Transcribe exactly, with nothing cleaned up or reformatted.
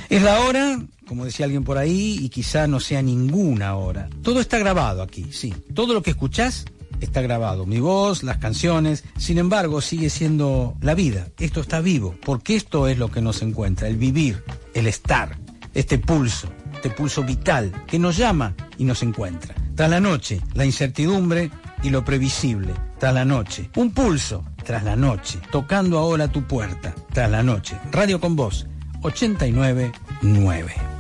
Es la hora, como decía alguien por ahí, y quizá no sea ninguna hora. Todo está grabado aquí, sí. Todo lo que escuchás está grabado. Mi voz, las canciones. Sin embargo, sigue siendo la vida. Esto está vivo, porque esto es lo que nos encuentra. El vivir, el estar, este pulso, este pulso vital que nos llama y nos encuentra. Tras la noche, la incertidumbre y lo previsible. Tras la noche, un pulso. Tras la noche, tocando ahora tu puerta. Tras la noche, Radio con Vos, ochenta y nueve nueve.